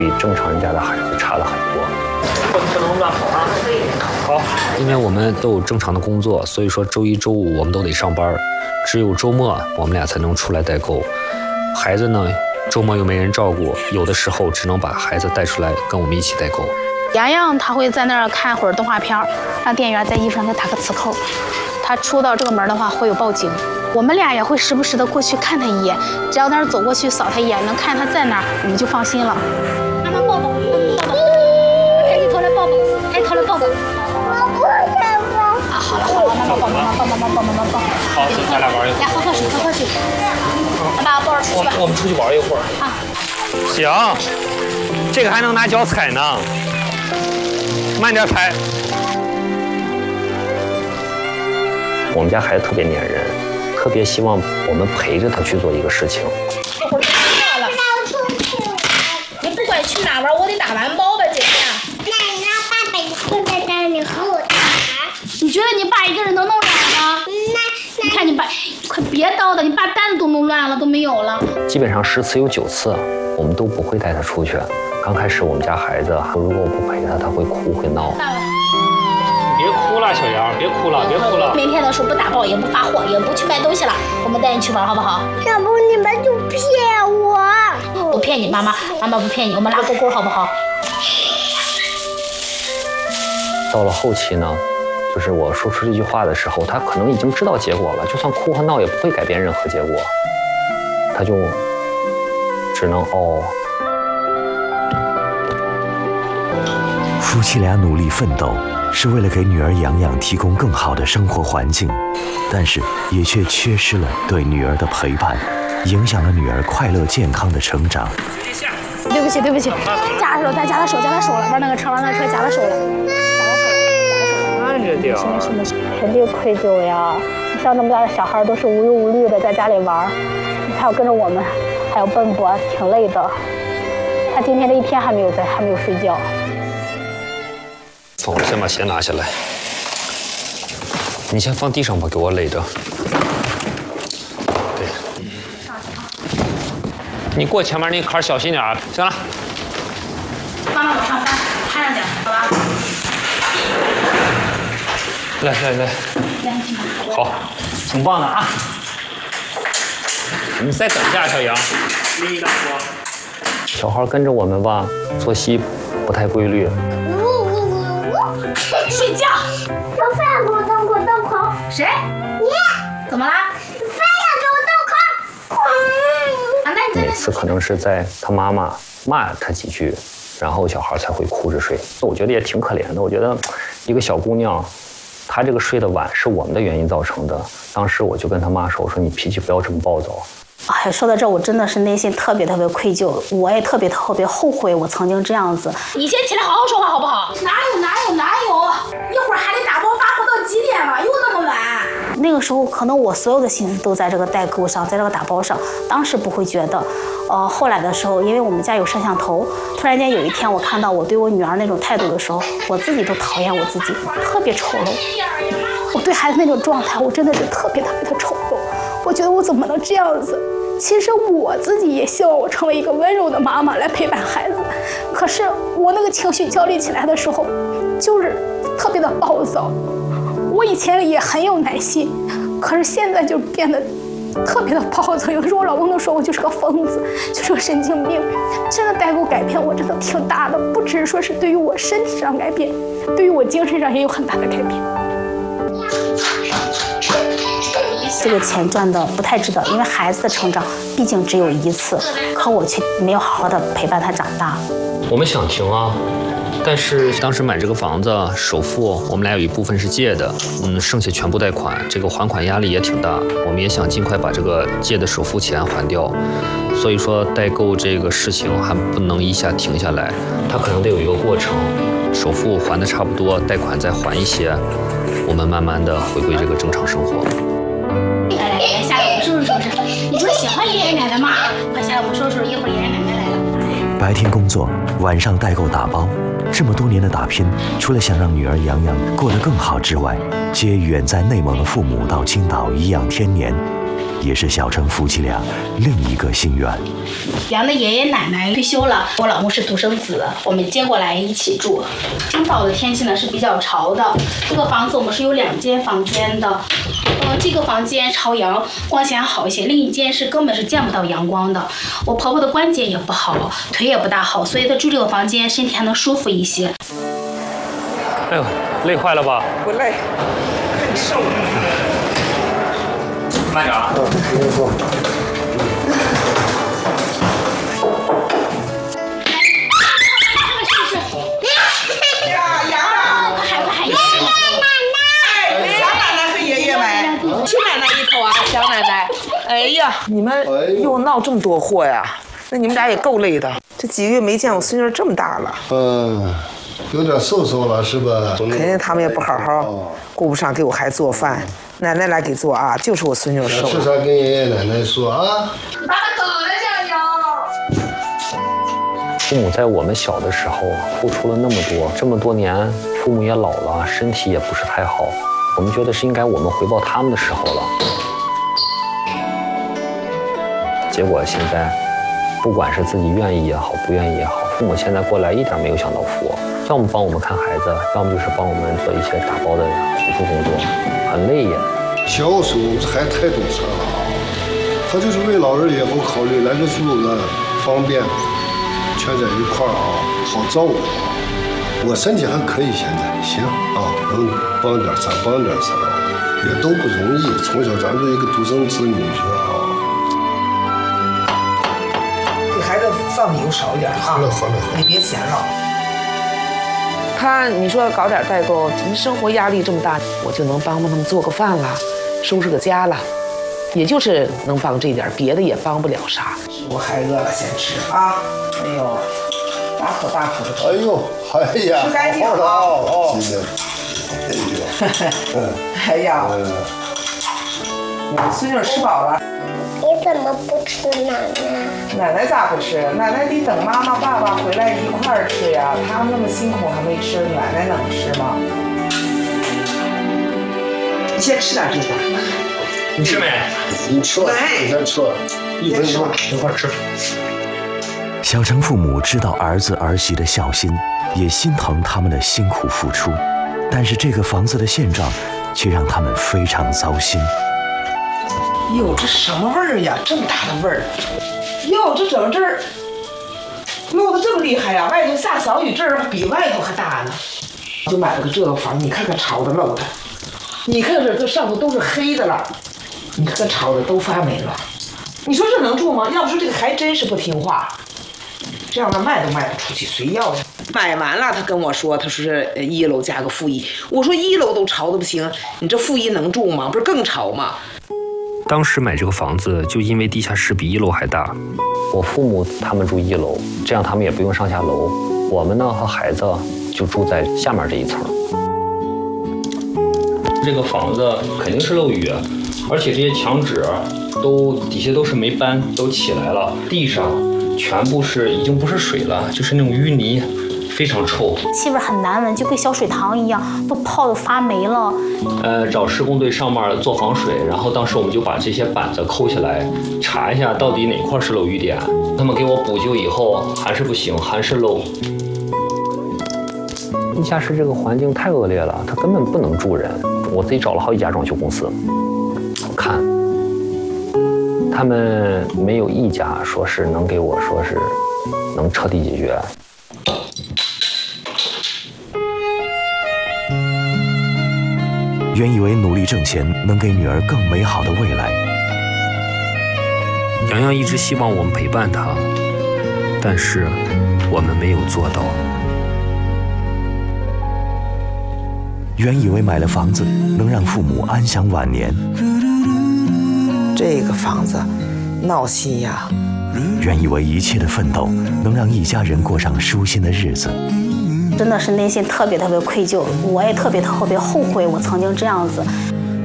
比正常人家的孩子差了很多。 不能乱跑啊！好， 因为我们都有正常的工作，所以说周一周五我们都得上班，只有周末我们俩才能出来代购。孩子呢，周末又没人照顾，有的时候只能把孩子带出来跟我们一起代购。 洋洋他会在那儿看会儿动画片，让店员在衣服上给打个磁扣。他出到这个门的话会有报警，我们俩也会时不时的过去看他一眼，只要那儿走过去扫他一眼，能看他在哪儿，我们就放心了。妈妈抱抱，抬起头来抱抱，抬头来抱抱。我不想抱。啊，好了好了，妈妈抱，妈妈抱，妈妈抱，妈妈抱。 好，就咱俩玩一会儿。 来喝喝水，喝喝水。把我抱着出去吧。 我们出去玩一会儿。 啊。 行，这个还能拿脚踩呢。慢点踩。 我们家孩子特别粘人，特别希望我们陪着他去做一个事情。 一会儿就到了。你不管去哪玩，我得打完包吧，姐姐。 那你让爸爸一个在这里和我打。 你觉得你爸一个人能弄软吗？你看你爸，快别叨叨，你爸单子都弄乱了，都没有了。 基本上10次有9次，我们都不会带他出去。刚开始我们家孩子，如果我不陪他，他会哭会闹。 别哭了，小杨，别哭了，别哭了。 明天的时候不打包，也不发货，也不去卖东西了，我们带你去玩，好不好？ 要不你们就骗我。 不骗你，妈妈不骗你，我们拉勾勾，好不好？ 到了后期呢，就是我说出这句话的时候，他可能已经知道结果了，就算哭和闹也不会改变任何结果，他就只能哦。 夫妻俩努力奋斗，是为了给女儿洋洋提供更好的生活环境，但是也却缺失了对女儿的陪伴，影响了女儿快乐健康的成长。 对不起，夹了手，夹了手了，玩那个车夹了手了， 慢着点。 没事，肯定愧疚呀。你像这么大的小孩都是无忧无虑的在家里玩，你还要跟着我们，还要奔波，挺累的。他今天这一天还没有睡觉。 放，我先把鞋拿下来。你先放地上吧，给我垒着。对。 你过前面那坎小心点。行了。 妈妈往上翻，趴上点，好吧？ 来。好，挺棒的啊。你再等一下，小杨。 小孩跟着我们吧，作息不太规律。 睡觉。 我非要给我洞口。 谁？ 你怎么啦？ 非要给我洞口。 每次可能是在他妈妈骂他几句，然后小孩才会哭着睡。我觉得也挺可怜的。我觉得一个小姑娘，她这个睡得晚是我们的原因造成的。当时我就跟他妈说：“我说你脾气不要这么暴躁。” 哎，说到这，我真的是内心特别愧疚，我也特别后悔我曾经这样子。你先起来好好说话好不好？哪有，一会儿还得打包发货，到几点了？又那么晚。那个时候可能我所有的心思都在这个代购上，在这个打包上，当时不会觉得。后来的时候，因为我们家有摄像头，突然间有一天我看到我对我女儿那种态度的时候，我自己都讨厌我自己，特别丑陋。我对孩子那种状态，我真的是特别的丑陋。我觉得我怎么能这样子？其实我自己也希望我成为一个温柔的妈妈来陪伴孩子，可是我那个情绪焦虑起来的时候，就是特别的暴躁。我以前也很有耐心，可是现在就变得特别的暴躁。有的时候我老公都说我就是个疯子，就是个神经病。真的代购改变我真的挺大的，不只是说是对于我身体上改变，对于我精神上也有很大的改变。这个钱赚的不太值得，因为孩子的成长毕竟只有一次，可我却没有好好的陪伴他长大。 我们想停啊，但是当时买这个房子首付我们俩有一部分是借的，剩下全部贷款，这个还款压力也挺大。我们也想尽快把这个借的首付钱还掉，所以说代购这个事情还不能一下停下来，它可能得有一个过程。首付还的差不多，贷款再还一些，我们慢慢的回归这个正常生活。 来，下来我们收拾收拾。你不是喜欢爷爷奶奶吗？快下来我们收拾收拾，一会儿爷爷奶奶来了。 白天工作，晚上代购打包，这么多年的打拼，除了想让女儿洋洋过得更好之外，接远在内蒙的父母到青岛颐养天年， 也是小陈夫妻俩另一个心愿。 杨的爷爷奶奶退休了，我老公是独生子，我们接过来一起住。青岛的天气呢是比较潮的，这个房子我们是有2间房间的，这个房间朝阳，光线好一些，另一间是根本是见不到阳光的。我婆婆的关节也不好，腿也不大好，所以她住这个房间身体还能舒服一些。 哎呦，累坏了吧？ 不累，看你瘦了。 慢点啊。 亲奶奶一口啊，小奶奶。哎呀，你们又闹这么多祸呀？那你们俩也够累的。这几个月没见我孙女这么大了。 有点瘦了是吧？ 肯定他们也不好好，顾不上给我孩子做饭。奶奶来给做啊，就是我孙女瘦了。 是啥跟爷爷奶奶说啊？ 爸爸等一下呀。 父母在我们小的时候付出了那么多，这么多年，父母也老了，身体也不是太好。我们觉得是应该我们回报他们的时候了。结果现在，不管是自己愿意也好，不愿意也好，父母现在过来一点没有想到服我，要么帮我们看孩子，要么就是帮我们做一些打包的辅助工作，很累也。 小时候还太懂事了啊，他就是为老人以后考虑，来这住呢方便，全在一块儿啊，好照顾。我身体还可以，现在行啊，能帮点啥帮点啥，也都不容易。从小咱就一个独生子女是吧？ 给孩子放米又少一点哈。 好了， 你别嫌了。你说搞点代购，你生活压力这么大，我就能帮他们做个饭了，收拾个家了，也就是能帮这点，别的也帮不了啥。我还饿了，先吃啊！哎呦，大口大口的吃。 哎呦，哎呀， 吃干净了哦。 哎呀，孙女吃饱了。 你怎么不吃奶奶？ 奶奶咋不吃？奶奶得等妈妈、爸爸回来一块儿吃呀。他们那么辛苦还没吃，奶奶能吃吗？你先吃点这个。 你吃没？ 你吃吧，你先吃吧，1分钟一块吃。 小陈父母知道儿子儿媳的孝心，也心疼他们的辛苦付出，但是这个房子的现状却让他们非常糟心。 哟，这什么味儿呀？这么大的味儿！哟，这整这儿漏得这么厉害呀！外头下小雨，这儿比外头还大呢。就买了个这个房，你看看潮的漏的，你看这上头都是黑的了，你看看潮的都发霉了。你说这能住吗？要不说这个还真是不听话，这样的卖都卖不出去，谁要呀？买完了，他跟我说，他说是1楼加个负1。我说1楼都潮的不行，你这负1能住吗？不是更潮吗？ 当时买这个房子，就因为地下室比1楼还大。我父母他们住1楼，这样他们也不用上下楼。我们呢和孩子就住在下面这一层。这个房子肯定是漏雨，而且这些墙纸底下都是没斑，都起来了，地上全部已经不是水了，就是那种淤泥。非常臭， 气味很难闻，就跟小水塘一样，都泡得发霉了。 找施工队上面做防水，然后当时我们就把这些板子抠下来，查一下到底哪块是漏雨点。他们给我补救以后还是不行，还是漏。地下室这个环境太恶劣了，它根本不能住人。我自己找了好几家装修公司，看，他们没有一家说是能给我说是能彻底解决。 原以为努力挣钱能给女儿更美好的未来， 洋洋一直希望我们陪伴她，但是我们没有做到。 原以为买了房子能让父母安享晚年， 这个房子闹心呀。 原以为一切的奋斗能让一家人过上舒心的日子， 真的是内心特别特别愧疚，我也特别特别后悔我曾经这样子。